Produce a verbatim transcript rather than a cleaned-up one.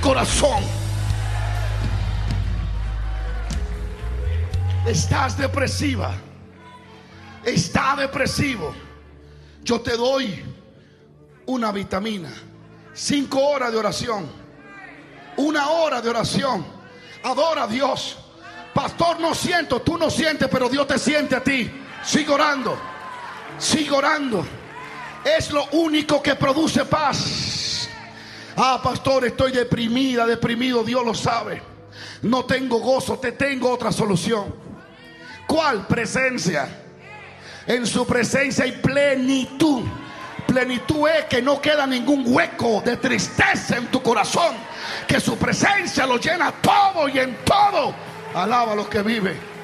corazón. Estás depresiva, está depresivo. Yo te doy una vitamina. Cinco horas de oración, una hora de oración. Adora a Dios. Pastor, no siento. Tú no sientes, pero Dios te siente a ti. Sigue orando, sigue orando. Es lo único que produce paz. Ah, pastor, estoy deprimida, deprimido. Dios lo sabe. No tengo gozo. Te tengo otra solución. ¿Cuál? Presencia. En su presencia hay plenitud. Plenitud es que no queda ningún hueco de tristeza en tu corazón, que su presencia lo llena todo y en todo. Alaba a los que viven.